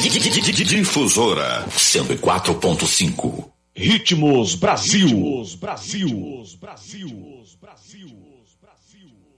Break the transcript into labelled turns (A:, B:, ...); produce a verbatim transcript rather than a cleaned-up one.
A: Difusora cento e quatro ponto cinco.
B: Ritmos Brasil. Ritmos Brasil. Brasil. Brasil. Brasil.